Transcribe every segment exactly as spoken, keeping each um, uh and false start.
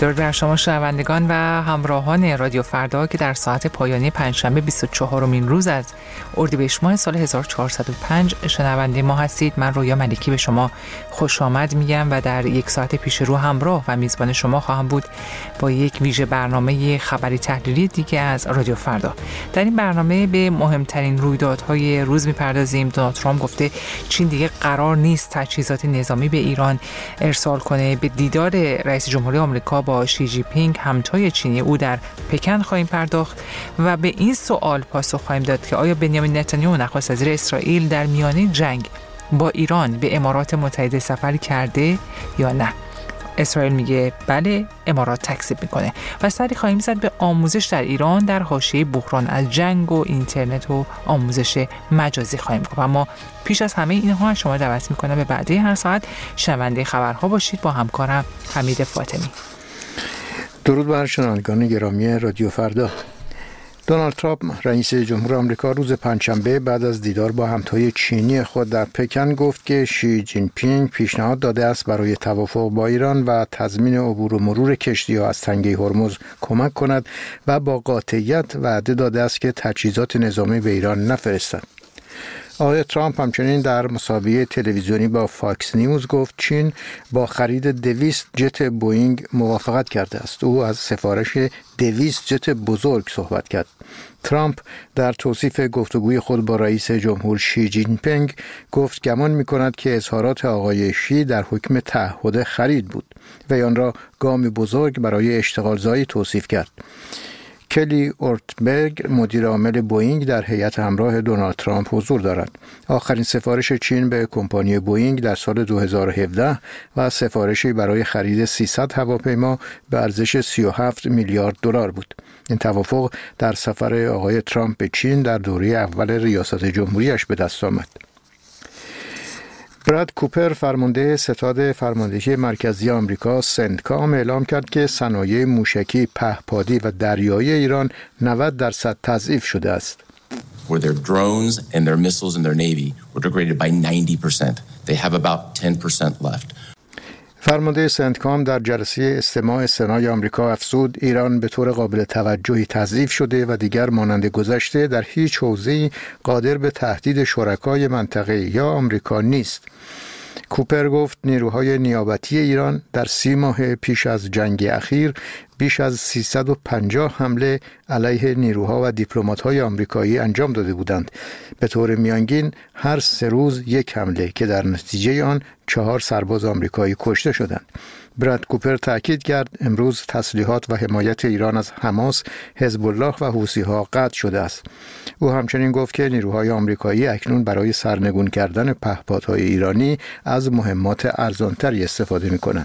درود بر شما شنوندگان و همراهان رادیو فردا که در ساعت پایانی پنجشنبه بیست و چهارمین روز از اردیبهشت ماه سال هزار و چهارصد و پنج شنونده ما هستید. من رویا ملکی به شما خوش آمد میگم و در یک ساعت پیش رو همراه و میزبان شما خواهم بود با یک ویژه برنامه خبری تحلیلی دیگه از رادیو فردا. در این برنامه به مهمترین رویدادهای روز میپردازیم. دونالد ترامپ گفته چین دیگه قرار نیست تجهیزات نظامی به ایران ارسال کنه. به دیدار رئیس جمهوری آمریکا با شی جی پینگ همتای چینی او در پکن خواهیم پرداخت و به این سوال پاسخ خواهیم داد که آیا بنیامین نتانیاهو نخست وزیر اسرائیل در میانه جنگ با ایران به امارات متحده سفر کرده یا نه؟ اسرائیل میگه بله، امارات تکذیب میکنه. و سری خواهیم زد به آموزش در ایران در حاشیه بحران از جنگ و اینترنت و آموزش مجازی خواهیم گفت. اما پیش از همه اینها شما دعوت میکنم به بعد هر ساعت شنونده خبرها باشید با همکارم حمید فاطمی. درود بر شنوندگان گرامی رادیو فردا. دونالد ترامپ رئیس جمهور آمریکا روز پنجشنبه بعد از دیدار با همتای چینی خود در پکن گفت که شی جین پینگ پیشنهاد داده است برای توافق با ایران و تضمین عبور و مرور کشتی‌ها از تنگه هرمز کمک کند و با قاطعیت وعده داده است که تجهیزات نظامی به ایران نفرستد. آقای ترامپ همچنین در مسابقه تلویزیونی با فاکس نیوز گفت چین با خرید دویست جت بوئینگ موافقت کرده است. او از سفارش دویست جت بزرگ صحبت کرد. ترامپ در توصیف گفتگوی خود با رئیس جمهور شی جین پینگ گفت گمان می‌کند که اظهارات آقای شی در حکم تعهد خرید بود و آن را گامی بزرگ برای اشتغالزایی توصیف کرد. کلی اورتبرگ مدیر عامل بوئینگ در هیئت همراه دونالد ترامپ حضور دارد. آخرین سفارش چین به کمپانی بوئینگ در سال دو هزار و هفده و سفارشی برای خرید سیصد هواپیما به ارزش سی و هفت میلیارد دلار بود. این توافق در سفر آقای ترامپ به چین در دوره اول ریاست جمهوریش به دست آمد. براد کوپر فرمانده ستاد فرماندهی مرکزی آمریکا سنتکام اعلام کرد که صنایع موشکی پهپادی و دریایی ایران نود درصد تضعیف شده است. For their drones and their missiles and their navy were degraded by ninety percent. They have about ten percent left. فرمانده سنتکام در جلسه استماع سنای آمریکا افزود ایران به طور قابل توجهی تضعیف شده و دیگر مانند گذشته در هیچ حوزه‌ای قادر به تهدید شرکای منطقه یا آمریکا نیست. کوپر گفت نیروهای نیابتی ایران در سی ماه پیش از جنگ اخیر بیش از سیصد و پنجاه حمله علیه نیروها و دیپلمات‌های آمریکایی انجام داده بودند. به طور میانگین هر سه روز یک حمله که در نتیجه آن چهار سرباز آمریکایی کشته شدند. براد کوپر تاکید کرد امروز تسلیحات و حمایت ایران از حماس، حزب الله و حوثی‌ها قطع شده است. او همچنین گفت که نیروهای آمریکایی اکنون برای سرنگون کردن پهپادهای ایرانی از مهمات ارزانتری استفاده می‌کنند.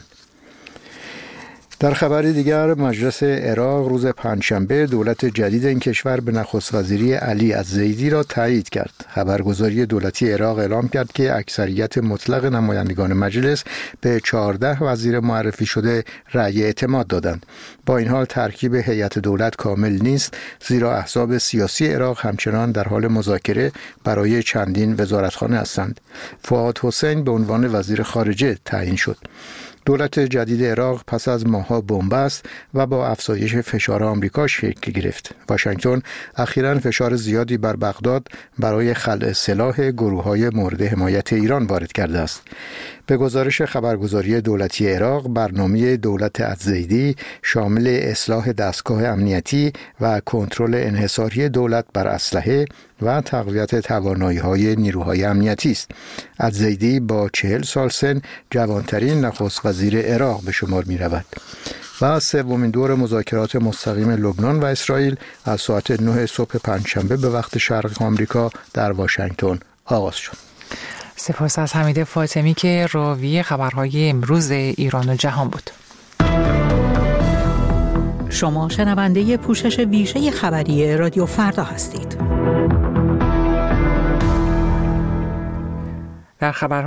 در خبری دیگر مجلس عراق روز پنجشنبه دولت جدید این کشور به نخست وزیری علی الزیدی را تایید کرد. خبرگزاری دولتی عراق اعلام کرد که اکثریت مطلق نمایندگان مجلس به چهارده وزیر معرفی شده رأی اعتماد دادند. با این حال ترکیب هیئت دولت کامل نیست، زیرا احزاب سیاسی عراق همچنان در حال مذاکره برای چندین وزارتخانه هستند. فؤاد حسین به عنوان وزیر خارجه تعیین شد. دولت جدید عراق پس از ماه‌ها بنبست و با افزایش فشار آمریکا شکل گرفت. واشنگتن اخیراً فشار زیادی بر بغداد برای خلع سلاح گروه‌های مورد حمایت ایران وارد کرده است. به گزارش خبرگزاری دولتی عراق، برنامه دولت الزیدی شامل اصلاح دستگاه امنیتی و کنترل انحصاری دولت بر اسلحه و تقویت توانایی‌های نیروهای امنیتی است. الزیدی با چهل سال سن جوانترین نخست وزیر عراق به شمار می‌رود. و سومین دور مذاکرات مستقیم لبنان و اسرائیل از ساعت نه صبح پنجشنبه به وقت شرق آمریکا در واشنگتن آغاز شد. سپاس از حمید فاطمی که راوی خبرهای امروز ایران و جهان بود. شما شنونده پوشش ویژه خبری رادیو فردا هستید. در خبرهای